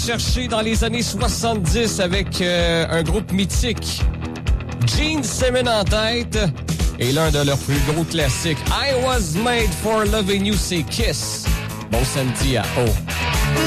chercher dans les années 70 avec un groupe mythique. Gene Simmons en tête et l'un de leurs plus gros classiques. I Was Made for Loving You, c'est Kiss. Bon samedi à O.